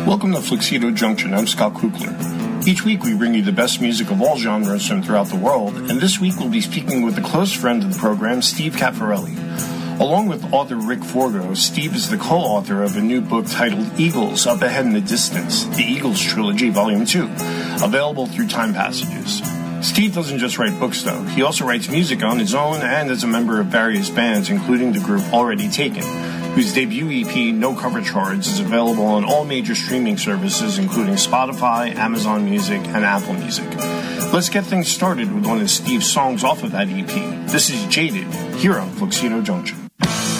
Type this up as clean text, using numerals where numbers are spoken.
Welcome to Fluxido Junction. I'm Scott Kukler. Each week we bring you the best music of all genres from throughout the world, and this week we'll be speaking with a close friend of the program, Steve Caffarelli. Along with author Rick Forgo, Steve is the co-author of a new book titled Eagles, Up Ahead in the Distance, The Eagles Trilogy, Volume 2, available through Time Passages. Steve doesn't just write books, though. He also writes music on his own and as a member of various bands, including the group Already Taken, whose debut EP, No Cover Charge, is available on all major streaming services, including Spotify, Amazon Music, and Apple Music. Let's get things started with one of Steve's songs off of that EP. This is Jaded, here on Fluxido Junction.